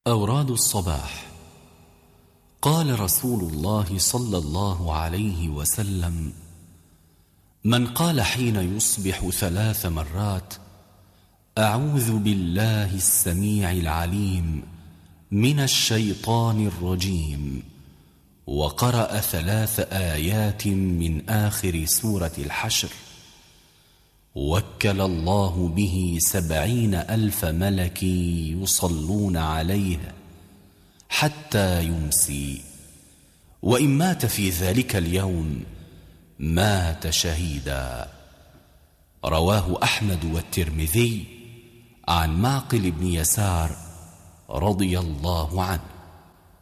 أوراد الصباح. قال رسول الله صلى الله عليه وسلم: من قال حين يصبح 3 مرات: أعوذ بالله السميع العليم من الشيطان الرجيم، وقرأ 3 آيات من آخر سورة الحشر، وكل الله به 70,000 ملك يصلون عليه حتى يمسي، وإن مات في ذلك اليوم مات شهيدا. رواه أحمد والترمذي عن معقل بن يسار رضي الله عنه.